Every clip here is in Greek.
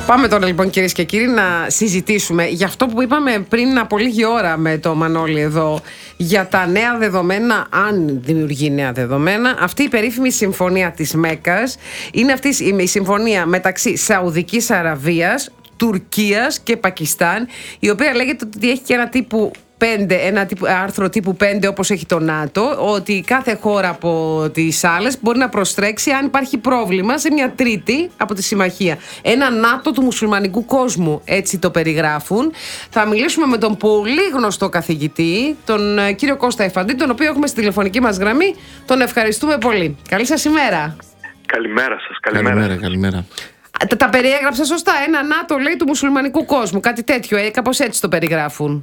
Πάμε τώρα λοιπόν, κυρίες και κύριοι, να συζητήσουμε για αυτό που είπαμε πριν από λίγη ώρα με το Μανώλη εδώ, για τα νέα δεδομένα, αν δημιουργεί νέα δεδομένα. Αυτή η περίφημη συμφωνία της Μέκκας είναι αυτή η συμφωνία μεταξύ Σαουδικής Αραβίας, Τουρκίας και Πακιστάν, η οποία λέγεται ότι έχει και ένα τύπου 5, άρθρο τύπου 5, όπως έχει το ΝΑΤΟ, ότι κάθε χώρα από τις άλλες μπορεί να προστρέξει αν υπάρχει πρόβλημα σε μια τρίτη από τη συμμαχία. Ένα ΝΑΤΟ του μουσουλμανικού κόσμου, έτσι το περιγράφουν. Θα μιλήσουμε με τον πολύ γνωστό καθηγητή, τον κύριο Κώστα Εφαντή, τον οποίο έχουμε στη τηλεφωνική μας γραμμή. Τον ευχαριστούμε πολύ. Καλή σας ημέρα. Καλημέρα σας. Καλημέρα. Τα περιέγραψα σωστά? Ένα ΝΑΤΟ, λέει, του μουσουλμανικού κόσμου. Κάτι τέτοιο, κάπως έτσι το περιγράφουν.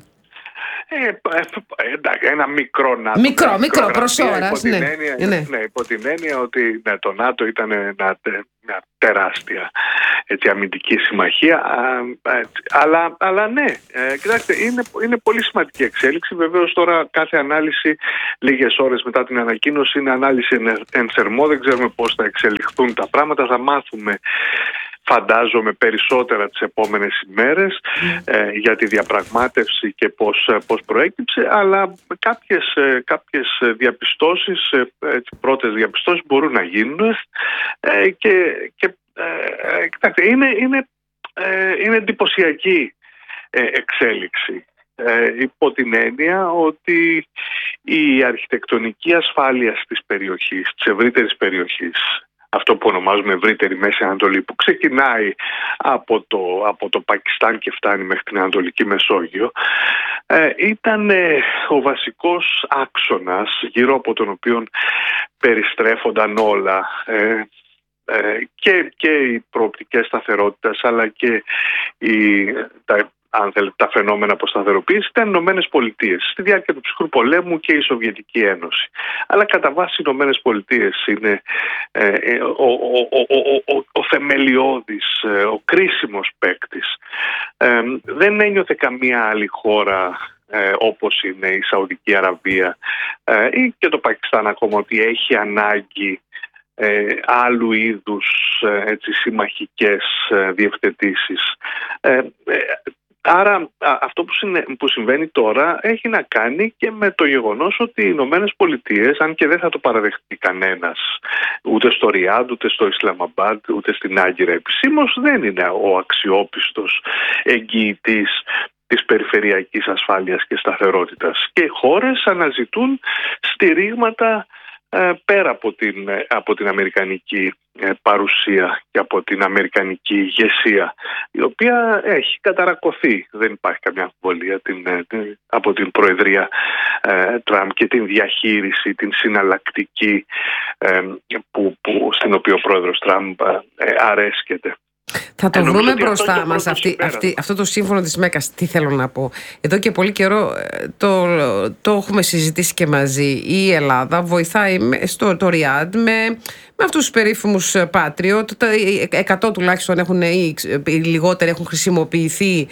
Ένα μικρό ΝΑΤΟ. Μικρό προς ώρας. Υπό την έννοια ότι το ΝΑΤΟ ήταν μια τεράστια αμυντική συμμαχία. Αλλά ναι, κοιτάξτε, είναι πολύ σημαντική εξέλιξη. Βεβαίως τώρα κάθε ανάλυση, λίγες ώρες μετά την ανακοίνωση, είναι ανάλυση εν θερμό. Δεν ξέρουμε πώς θα εξελιχθούν τα πράγματα. Θα μάθουμε, φαντάζομαι, περισσότερα τις επόμενες ημέρες για τη διαπραγμάτευση και πώς προέκυψε, αλλά κάποιες διαπιστώσεις, πρώτες διαπιστώσεις μπορούν να γίνουν κοιτάξτε, είναι εντυπωσιακή εξέλιξη, υπό την έννοια ότι η αρχιτεκτονική ασφάλεια της περιοχής, της ευρύτερης περιοχής, αυτό που ονομάζουμε ευρύτερη Μέση Ανατολή, που ξεκινάει από το Πακιστάν και φτάνει μέχρι την Ανατολική Μεσόγειο, ήταν ο βασικός άξονας γύρω από τον οποίο περιστρέφονταν όλα, και οι προοπτικές σταθερότητας, αλλά και τα φαινόμενα αποσταθεροποίησης ήταν οι Ηνωμένες Πολιτείες στη διάρκεια του ψυχρού πολέμου και η Σοβιετική Ένωση. Αλλά κατά βάση οι Ηνωμένες Πολιτείες είναι ο θεμελιώδης, ο κρίσιμος παίκτης. Δεν ένιωθε καμία άλλη χώρα, όπως είναι η Σαουδική Αραβία ή και το Πακιστάν ακόμα, ότι έχει ανάγκη άλλου είδους συμμαχικές διευθετήσεις. Άρα αυτό που συμβαίνει τώρα έχει να κάνει και με το γεγονός ότι οι Ηνωμένες Πολιτείες, αν και δεν θα το παραδεχτεί κανένας, ούτε στο Ριάντ, ούτε στο Ισλαμαμπάντ, ούτε στην Άγκυρα επισήμως, δεν είναι ο αξιόπιστος εγγυητής της περιφερειακής ασφάλειας και σταθερότητας. Και οι χώρες αναζητούν στηρίγματα πέρα από την αμερικανική παρουσία και από την αμερικανική ηγεσία, η οποία έχει καταρακωθεί, δεν υπάρχει καμιά αμφιβολία, από την προεδρία Τραμπ και την διαχείριση, την συναλλακτική στην οποία ο πρόεδρος Τραμπ αρέσκεται. Θα το βρούμε μπροστά μας αυτό το σύμφωνο της Μέκκας. Τι θέλω να πω? Εδώ και πολύ καιρό το έχουμε συζητήσει και μαζί. Η Ελλάδα βοηθάει στο Ριάντ με αυτούς τους περίφημους Patriot. 100 τουλάχιστον έχουν, ή λιγότεροι έχουν χρησιμοποιηθεί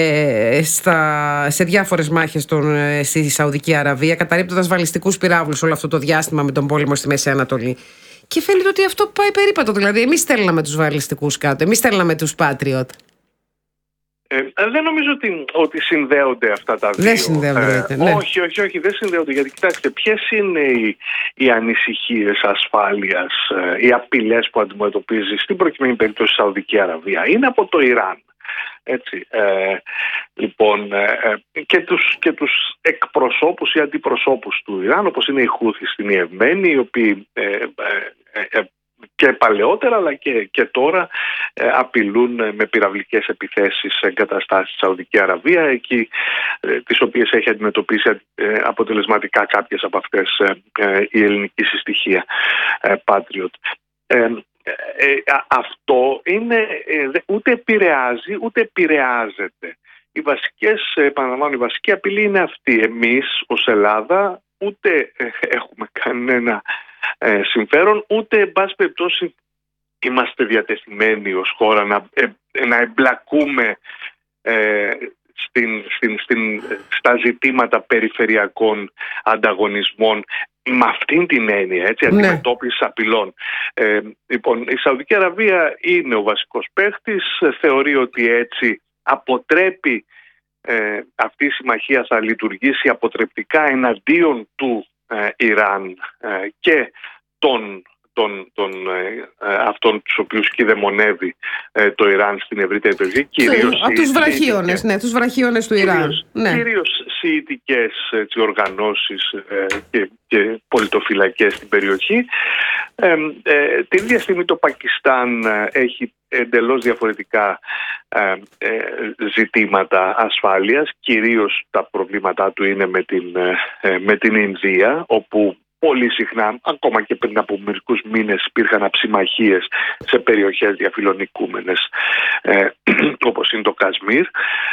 σε διάφορες μάχες στη Σαουδική Αραβία, καταρρίπτοντας βαλιστικούς πυράβλους όλο αυτό το διάστημα με τον πόλεμο στη Μέση Ανατολή. Και φαίνεται ότι αυτό πάει περίπατο. Δηλαδή, εμείς στέλναμε τους βαλιστικούς κάτω, εμείς στέλναμε τους Patriot. Δεν νομίζω ότι συνδέονται αυτά τα δύο. Δεν συνδέονται. Ναι. Όχι, δεν συνδέονται. Γιατί κοιτάξτε, ποιες είναι οι ανησυχίες ασφάλειας, οι απειλές που αντιμετωπίζει στην προκειμένη περίπτωση η Σαουδική Αραβία? Είναι από το Ιράν. Έτσι, λοιπόν, και τους εκπροσώπους ή αντιπροσώπους του Ιράν, όπως είναι οι Χούθι στην Ιεμένη, οι οποίοι και παλαιότερα αλλά και τώρα απειλούν με πυραυλικές επιθέσεις σε εγκαταστάσεις στη Σαουδική Αραβία, εκεί τις οποίες έχει αντιμετωπίσει αποτελεσματικά κάποιες από αυτές η ελληνική συστοιχεία Patriot. Αυτό ούτε επηρεάζει ούτε επηρεάζεται. Η βασική απειλή είναι αυτή. Εμείς ως Ελλάδα ούτε έχουμε κανένα συμφέρον, ούτε εν πάση περιπτώσει είμαστε διατεθειμένοι ως χώρα να εμπλακούμε στα ζητήματα περιφερειακών ανταγωνισμών με αυτήν την έννοια, έτσι, αντιμετώπισης απειλών. Λοιπόν, η Σαουδική Αραβία είναι ο βασικός παίχτης, θεωρεί ότι έτσι αποτρέπει, αυτή η συμμαχία θα λειτουργήσει αποτρεπτικά εναντίον του Ιράν και αυτών τους οποίους κηδεμονεύει το Ιράν στην ευρύτερη περιοχή. Τους βραχίονες, τους βραχίονες του Ιράν. Κυρίως σιητικές οργανώσεις και πολιτοφυλακές στην περιοχή. Την ίδια στιγμή το Πακιστάν έχει εντελώς διαφορετικά ζητήματα ασφάλειας. Κυρίως τα προβλήματά του είναι με την Ινδία, όπου πολύ συχνά, ακόμα και πριν από μερικούς μήνες, υπήρχαν αψημαχίες σε περιοχές διαφιλονικούμενες όπως είναι το Κασμίρ.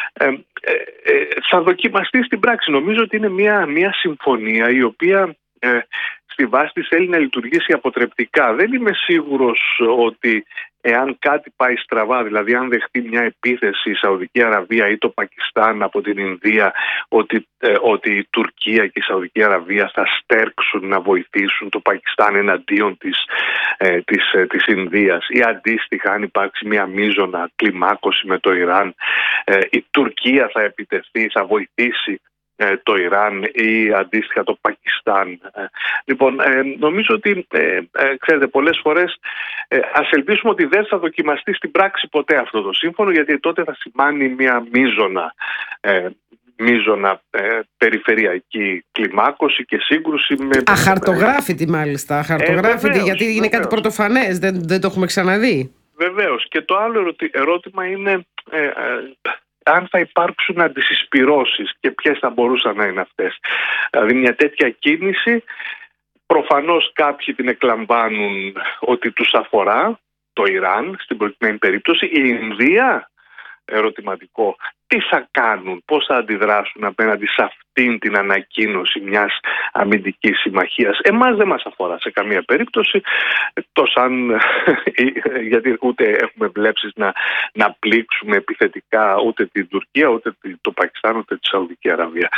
Θα δοκιμαστεί στην πράξη. Νομίζω ότι είναι μια συμφωνία η οποία στη βάση της θέλει να λειτουργήσει αποτρεπτικά. Δεν είμαι σίγουρος ότι εάν κάτι πάει στραβά, δηλαδή αν δεχτεί μια επίθεση η Σαουδική Αραβία ή το Πακιστάν από την Ινδία, ότι η Τουρκία και η Σαουδική Αραβία θα στέρξουν να βοηθήσουν το Πακιστάν εναντίον της Ινδίας, ή αντίστοιχα αν υπάρξει μια μείζωνα κλιμάκωση με το Ιράν, η Τουρκία θα επιτεθεί, θα βοηθήσει το Ιράν ή αντίστοιχα το Πακιστάν. Λοιπόν, νομίζω ότι ξέρετε, πολλές φορές ας ελπίσουμε ότι δεν θα δοκιμαστεί στην πράξη ποτέ αυτό το σύμφωνο, γιατί τότε θα σημάνει μια μείζωνα περιφερειακή κλιμάκωση και σύγκρουση με... Αχαρτογράφητη μάλιστα, αχαρτογράφητη, γιατί είναι κάτι πρωτοφανές, δεν το έχουμε ξαναδεί. Βεβαίως. Και το άλλο ερώτημα είναι αν θα υπάρξουν αντισυσπυρώσεις και ποιες θα μπορούσαν να είναι αυτές. Δηλαδή μια τέτοια κίνηση, προφανώς κάποιοι την εκλαμβάνουν ότι τους αφορά, το Ιράν στην προκειμένη περίπτωση. Η Ινδία, ερωτηματικό, τι θα κάνουν, πώς θα αντιδράσουν απέναντι σε αυτήν την ανακοίνωση μιας αμυντικής συμμαχίας. Εμάς δεν μας αφορά σε καμία περίπτωση, γιατί ούτε έχουμε βλέψεις να πλήξουμε επιθετικά ούτε την Τουρκία, ούτε το Πακιστάν, ούτε τη Σαουδική Αραβία.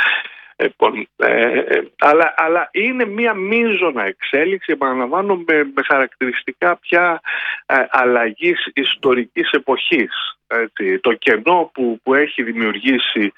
Αλλά είναι μια μείζωνα εξέλιξη, επαναλαμβάνω, με χαρακτηριστικά πια αλλαγής ιστορικής εποχής. Το κενό που έχει δημιουργήσει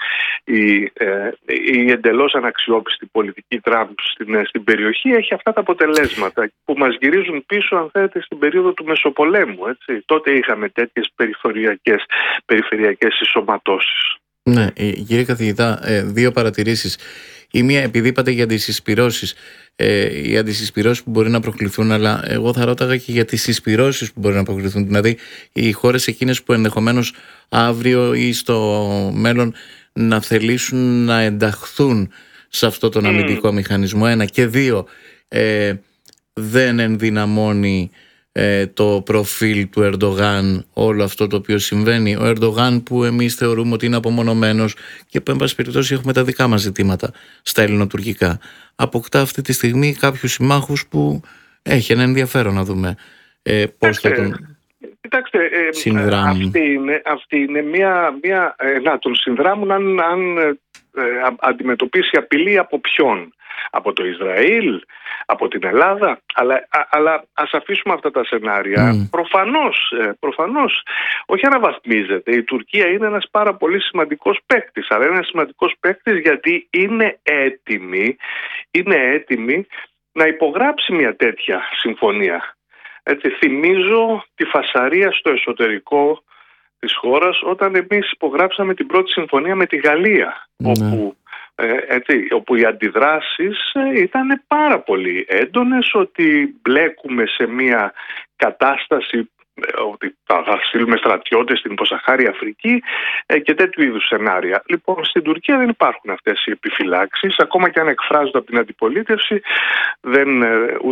η εντελώς αναξιόπιστη πολιτική Τραμπ στην περιοχή έχει αυτά τα αποτελέσματα που μας γυρίζουν πίσω, αν θέλετε, στην περίοδο του Μεσοπολέμου. Τότε είχαμε τέτοιες περιφερειακές συσσωματώσεις. Ναι, κύριε καθηγητά, δύο παρατηρήσεις. Η μία, επειδή είπατε για τις συσπυρώσεις, οι αντισυσπυρώσεις που μπορεί να προκληθούν, αλλά εγώ θα ρώταγα και για τις συσπυρώσεις που μπορεί να προκληθούν. Δηλαδή, οι χώρες εκείνες που ενδεχομένως αύριο ή στο μέλλον να θελήσουν να ενταχθούν σε αυτό τον αμυντικό μηχανισμό. Ένα. Και δύο, δεν ενδυναμώνει το προφίλ του Ερντογάν όλο αυτό το οποίο συμβαίνει. Ο Ερντογάν, που εμείς θεωρούμε ότι είναι απομονωμένος και που εν πάση περιπτώσει έχουμε τα δικά μας ζητήματα στα ελληνοτουρκικά, αποκτά αυτή τη στιγμή κάποιους συμμάχους που έχει ένα ενδιαφέρον να δούμε πώς θα τον συνδράμουν. Αυτή είναι να τον συνδράμουν αν αντιμετωπίσει απειλή από ποιον? Από το Ισραήλ, από την Ελλάδα, αλλά ας αφήσουμε αυτά τα σενάρια. Προφανώς, όχι αναβαθμίζεται. Η Τουρκία είναι ένας πάρα πολύ σημαντικός παίκτης, αλλά είναι ένας σημαντικός παίκτης γιατί είναι έτοιμη να υπογράψει μια τέτοια συμφωνία. Θυμίζω τη φασαρία στο εσωτερικό της χώρας όταν εμείς υπογράψαμε την πρώτη συμφωνία με τη Γαλλία, όπου οι αντιδράσεις ήταν πάρα πολύ έντονες, ότι μπλέκουμε σε μια κατάσταση ότι θα στείλουμε στρατιώτες στην υποσαχάρια Αφρική και τέτοιου είδους σενάρια. Λοιπόν, στην Τουρκία δεν υπάρχουν αυτές οι επιφυλάξεις, ακόμα και αν εκφράζονται από την αντιπολίτευση, δεν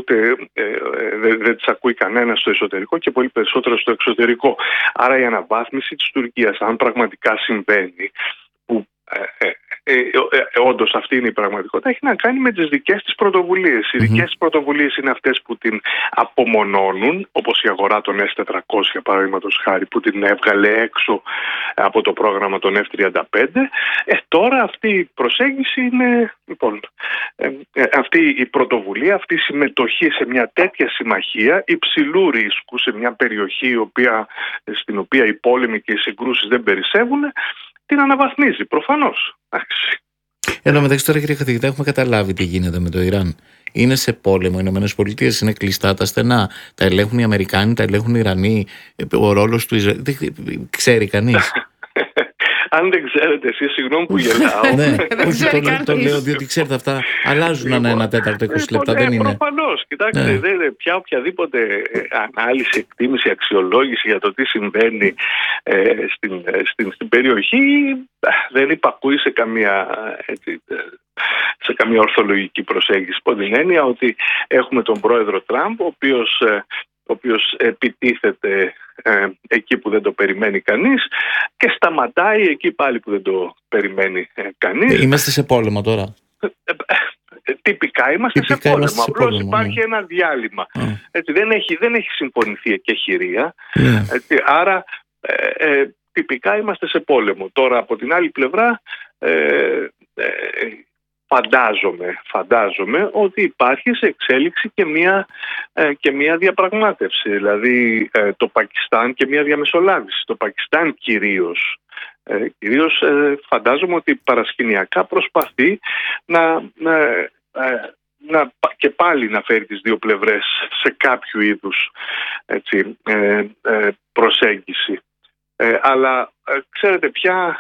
τις ακούει κανένα στο εσωτερικό και πολύ περισσότερο στο εξωτερικό. Άρα η αναβάθμιση της Τουρκίας, αν πραγματικά συμβαίνει, που όντως αυτή είναι η πραγματικότητα, έχει να κάνει με τις δικές της πρωτοβουλίες. Οι δικές της πρωτοβουλίες είναι αυτές που την απομονώνουν, όπως η αγορά των S400 παραδείγματος χάρη, που την έβγαλε έξω από το πρόγραμμα των F-35. Τώρα αυτή η προσέγγιση είναι, λοιπόν, αυτή η πρωτοβουλία, αυτή η συμμετοχή σε μια τέτοια συμμαχία υψηλού ρίσκου, σε μια περιοχή στην οποία οι πόλεμοι και οι συγκρούσεις δεν περισσεύουν, την αναβαθμίζει προφανώς. Εν τω μεταξύ, τώρα, κύριε καθηγητά, έχουμε καταλάβει τι γίνεται με το Ιράν. Είναι σε πόλεμο, οι ΗΠΑ είναι κλειστά τα στενά. Τα ελέγχουν οι Αμερικάνοι, τα ελέγχουν οι Ιρανοί. Ο ρόλος του Ισραήλ. Ξέρει κανείς? Αν δεν ξέρετε εσείς, συγγνώμη που γελάω. Ναι, το λέω διότι ξέρετε, αυτά αλλάζουν ανά 1/4, 20 λεπτά. Δεν είναι. Προφανώς. Κοιτάξτε, δεν είναι πια οποιαδήποτε ανάλυση, εκτίμηση, αξιολόγηση για το τι συμβαίνει στην περιοχή δεν υπακούει σε καμία ορθολογική προσέγγιση. Υπό την έννοια ότι έχουμε τον πρόεδρο Τραμπ, ο οποίος επιτίθεται εκεί που δεν το περιμένει κανείς και σταματάει εκεί πάλι που δεν το περιμένει κανείς. Είμαστε σε πόλεμο τώρα. Τυπικά είμαστε σε πόλεμο. Απλώς υπάρχει ένα διάλειμμα. Έτσι, δεν έχει συμφωνηθεί εκεχηρία. Άρα τυπικά είμαστε σε πόλεμο. Τώρα από την άλλη πλευρά φαντάζομαι ότι υπάρχει σε εξέλιξη και μια διαπραγμάτευση. Δηλαδή το Πακιστάν και μια διαμεσολάβηση. Το Πακιστάν κυρίως φαντάζομαι ότι παρασκηνιακά προσπαθεί και πάλι να φέρει τις δύο πλευρές σε κάποιο είδους προσέγγιση. Αλλά ξέρετε πια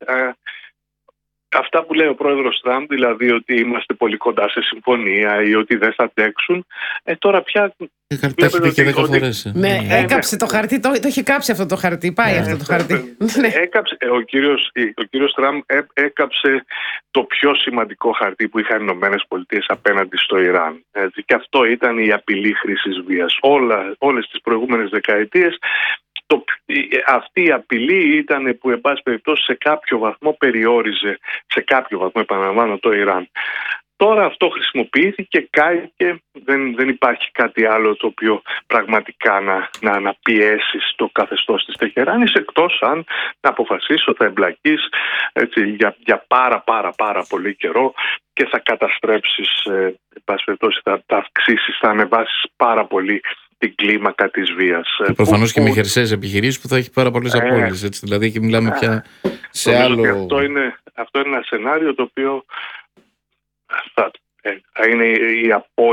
αυτά που λέει ο πρόεδρος Τραμπ, δηλαδή ότι είμαστε πολύ κοντά σε συμφωνία ή ότι δεν θα αντέξουν, τώρα πια... Τα έχει πει και 10 φορές. Ναι, έκαψε το χαρτί, το έχει κάψει αυτό το χαρτί, πάει αυτό το χαρτί. Ο κύριος Τραμπ έκαψε το πιο σημαντικό χαρτί που είχαν οι ΗΠΑ απέναντι στο Ιράν. Και αυτό ήταν η απειλή χρήσης βίας. Όλες τις προηγούμενες δεκαετίες αυτή η απειλή ήταν που εν πάση περιπτώσει σε κάποιο βαθμό περιόριζε, επαναλαμβάνω, το Ιράν. Τώρα αυτό χρησιμοποιήθηκε, κάηκε, δεν υπάρχει κάτι άλλο το οποίο πραγματικά να αναπιέσει το καθεστώς της Τεχεράνης, εκτός αν να αποφασίσει ότι θα εμπλακείς για πάρα πολύ καιρό και θα καταστρέψεις, εν πάση περιπτώσει θα αυξήσεις, θα ανεβάσεις πάρα πολύ την κλίμακα της βίας. Προφανώς και με χερσαίες επιχειρήσεις που θα έχει πάρα πολλές απώλειες. Δηλαδή και μιλάμε πια σε άλλο... Αυτό είναι ένα σενάριο το οποίο θα είναι η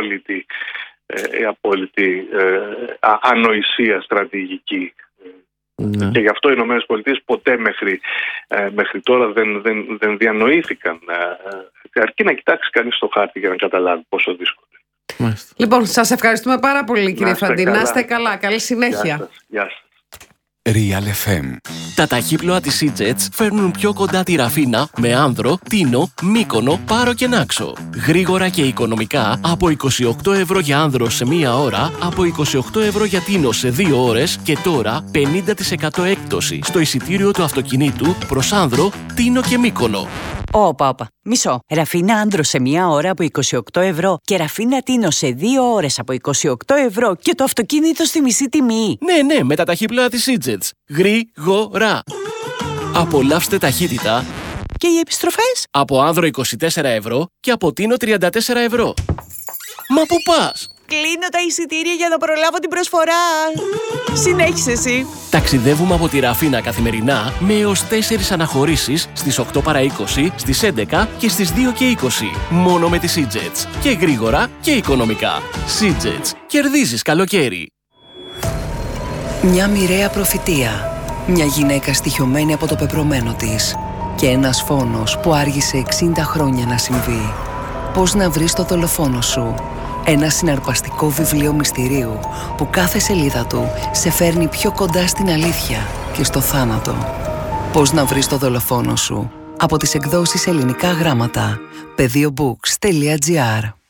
απόλυτη ανοησία στρατηγική. Ναι. Και γι' αυτό οι ΗΠΑ ποτέ μέχρι τώρα δεν διανοήθηκαν. Αρκεί να κοιτάξει κανείς το χάρτη για να καταλάβει πόσο δύσκολο. Λοιπόν, σας ευχαριστούμε πάρα πολύ, κύριε Φαντή. Να είστε καλά. Καλή συνέχεια. Γεια σας. Real FM. Τα ταχύπλοα της EasyJet φέρνουν πιο κοντά τη Ραφίνα με Άνδρο, Τίνο, Μύκονο, Πάρο και Νάξο. Γρήγορα και οικονομικά από 28 ευρώ για Άνδρο σε 1 ώρα, από 28 ευρώ για Τίνο σε 2 ώρες και τώρα 50% έκπτωση στο εισιτήριο του αυτοκινήτου προς Άνδρο, Τίνο και Μύκονο. Όπα. Μισό. Ραφίνα Άνδρο σε 1 ώρα από 28 ευρώ και Ραφίνα Τίνο σε 2 ώρες από 28 ευρώ και το αυτοκίνητο στη μισή τιμή. Ναι, με τα ταχύπλοα της EasyJet. Γρήγορα. Απολαύστε ταχύτητα. Και οι επιστροφές? Από Άνδρο 24 ευρώ και από Τίνο 34 ευρώ. Μα πού πας? Κλείνω τα εισιτήρια για να προλάβω την προσφορά. Συνέχισε εσύ. Ταξιδεύουμε από τη Ραφίνα καθημερινά με έως 4 αναχωρήσεις στις 8 παρά 20, στις 11 και στις 2 και 20. Μόνο με τις EasyJet. Και γρήγορα και οικονομικά. EasyJet. Κερδίζεις καλοκαίρι. Μια μοιραία προφητεία. Μια γυναίκα στοιχειωμένη από το πεπρωμένο της. Και ένας φόνος που άργησε 60 χρόνια να συμβεί. Πώς να βρεις το δολοφόνο σου. Ένα συναρπαστικό βιβλίο μυστηρίου που κάθε σελίδα του σε φέρνει πιο κοντά στην αλήθεια και στο θάνατο. Πώς να βρεις το δολοφόνο σου. Από τις εκδόσεις Ελληνικά Γράμματα. Πεδίobooks.gr